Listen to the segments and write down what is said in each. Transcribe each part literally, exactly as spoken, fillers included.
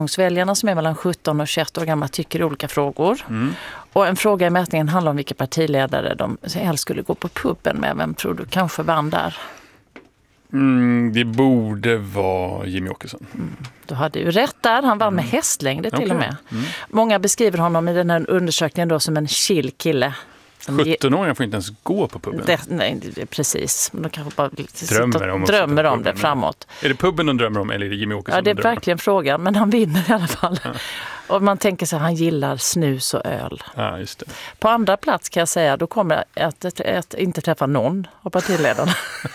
Väljarna som är mellan sjutton och tjugoett år gamla tycker i olika frågor. Mm. Och en fråga i mätningen handlar om vilka partiledare de helst skulle gå på puben med. Vem tror du kanske vann där? Mm, det borde vara Jimmy Åkesson. Mm. Du hade ju rätt där. Han vann mm. med hästlängder till okay. och med. Mm. Många beskriver honom i den här undersökningen då som en chill kille. sjutton-åringar får inte ens gå på puben. Det, nej, det, precis. De kanske bara drömmer om, drömmer om det framåt. Är det puben de drömmer om eller är det Jimmy Åkesson? Ja, det är verkligen frågan, men han vinner i alla fall. Ja. Och man tänker sig att han gillar snus och öl. Ja, just det. På andra plats kan jag säga, då kommer jag att, att, att inte träffa någon av partiledarna.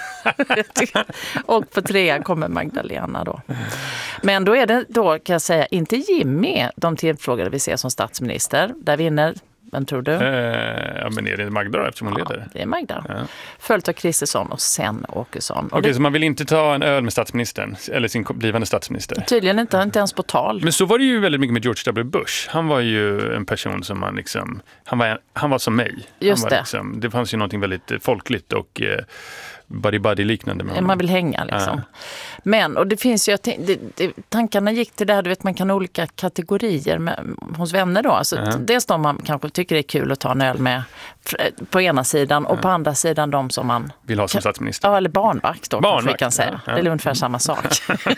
Och på trea kommer Magdalena då. Men då är det då, kan jag säga, inte Jimmy de tillfrågade vi ser som statsminister. Där vinner, vem tror du? Eh, ja, men är det Magda då, eftersom hon ja, leder? det är Magda. Ja. Följt av Kristersson och sen Åkesson. Okej, okay, det... så man vill inte ta en öl med statsministern eller sin blivande statsminister? Tydligen inte, inte ens på tal. Men så var det ju väldigt mycket med George W. Bush. Han var ju en person som man liksom, han var, han var som mig. Just han var det. Liksom, det fanns ju någonting väldigt folkligt och eh, buddy-buddy-liknande med honom. Man vill hänga liksom. Ja. Men, och det finns ju, det, det, tankarna gick till det här, du vet, man kan ha olika kategorier med, hos vänner då. Alltså, ja. Dels de man kanske tycker det är kul att ta en öl med på ena sidan och ja. På andra sidan de som man vill ha som statsminister. Ja, eller barnvakt då, barnvakt, vi kan säga. Ja, ja. Det är ungefär samma sak.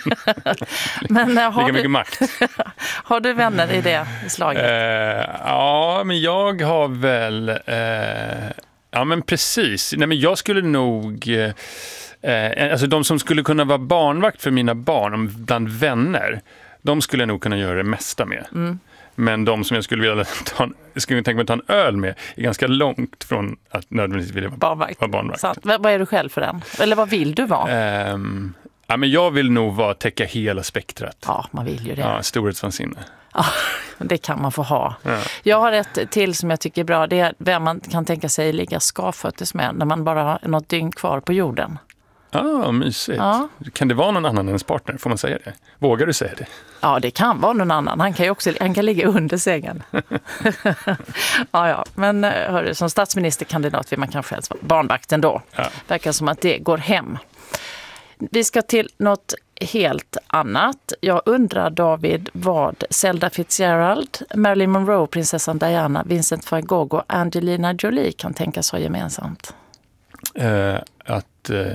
Men har Lika mycket du, makt. Har du vänner i det slaget? Uh, ja, men jag har väl... Uh, ja, men precis. Nej, men jag skulle nog... Uh, alltså de som skulle kunna vara barnvakt för mina barn bland vänner, de skulle jag nog kunna göra det mesta med. Mm. Men de som jag skulle vilja ta en, skulle tänka mig ta en öl med är ganska långt från att nödvändigtvis vilja vara barnvakt. Vara barnvakt. Sant. Vad är du själv för den? Eller vad vill du vara? Um, ja, men jag vill nog vara, täcka hela spektrat. Ja, man vill ju det. Ja, storhetsvansinne. Ja, det kan man få ha. Ja. Jag har ett till som jag tycker är bra. Det är vem man kan tänka sig ligga skavföttes med när man bara har något dygn kvar på jorden. Ah, mysigt. Ja. Kan det vara någon annan än ens partner? Får man säga det? Vågar du säga det? Ja, det kan vara någon annan. Han kan ju också han kan ligga under sängen. ja, ja. Men hörru, som statsministerkandidat vill man kanske helst vara barnvakten då. Ja. Verkar som att det går hem. Vi ska till något helt annat. Jag undrar, David, vad Zelda Fitzgerald, Marilyn Monroe, prinsessan Diana, Vincent van Gogh och Angelina Jolie kan tänkas ha gemensamt. Uh, att uh,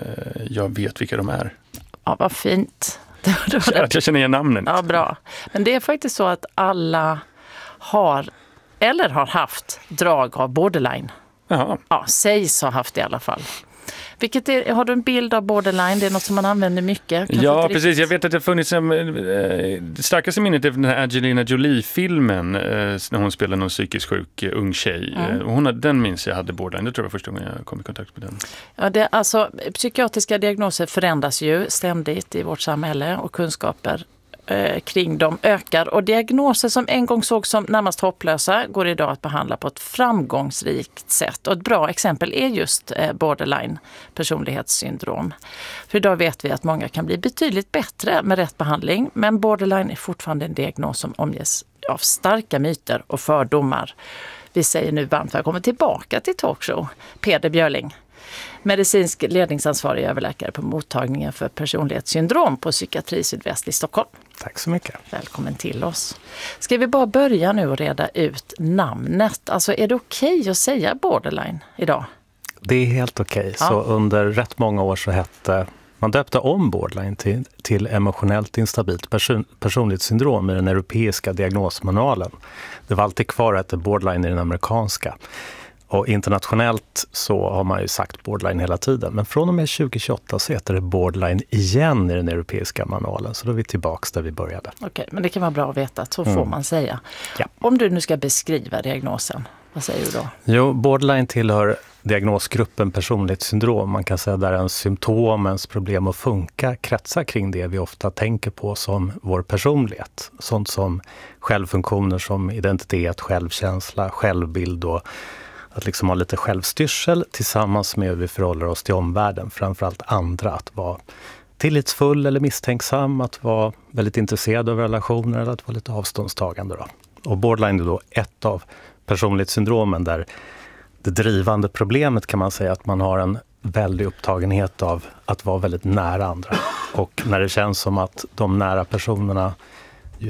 jag vet vilka de är. Ja, vad fint. Det var, det var att jag känner igen namnen. Ja, bra. Men det är faktiskt så att alla har, eller har haft, drag av borderline. Jaha. Ja, sägs ha haft det i alla fall. Vilket är, har du en bild av borderline? Det är något som man använder mycket. Kanske ja, precis. Riktigt. Jag vet att det har funnits en, eh, det starkaste minnet är den här Angelina Jolie-filmen eh, när hon spelar någon psykiskt sjuk eh, ung tjej. Mm. Eh, hon hade, den minns jag hade borderline. Det tror jag var första gången jag kom i kontakt med den. Ja, det, alltså, psykiatriska diagnoser förändras ju ständigt i vårt samhälle och kunskaper kring dem ökar, och diagnoser som en gång såg som närmast hopplösa går idag att behandla på ett framgångsrikt sätt. Och ett bra exempel är just borderline personlighetssyndrom. För idag vet vi att många kan bli betydligt bättre med rätt behandling, men borderline är fortfarande en diagnos som omges av starka myter och fördomar. Vi säger nu varmt välkommen tillbaka till Talkshow, Peder Björling. Medicinsk ledningsansvarig överläkare på mottagningen för personlighetssyndrom på Psykiatri Sydväst i Stockholm. Tack så mycket. Välkommen till oss. Ska vi bara börja nu och reda ut namnet? Alltså, är det okej att säga borderline idag? Det är helt okej. Ja. Så under rätt många år så hette, man döpte om borderline till, till emotionellt instabilt person, personlighetssyndrom i den europeiska diagnosmanualen. Det var alltid kvar att det borderline i den amerikanska. Och internationellt så har man ju sagt borderline hela tiden. Men från och med tjugo tjugoåtta så heter det borderline igen i den europeiska manualen. Så då är vi tillbaka där vi började. Okej, men det kan vara bra att veta att så får mm. man säga. Ja. Om du nu ska beskriva diagnosen, vad säger du då? Jo, borderline tillhör diagnosgruppen personlighetssyndrom. Man kan säga där en symptomens problem att funka kretsar kring det vi ofta tänker på som vår personlighet. Sånt som självfunktioner som identitet, självkänsla, självbild och att liksom ha lite självstyrsel tillsammans med hur vi förhåller oss till omvärlden, framförallt andra. Att vara tillitsfull eller misstänksam, att vara väldigt intresserad av relationer eller att vara lite avståndstagande. Då. Och borderline är då ett av personlighetssyndromen där det drivande problemet kan man säga att man har en väldig upptagenhet av att vara väldigt nära andra. Och när det känns som att de nära personerna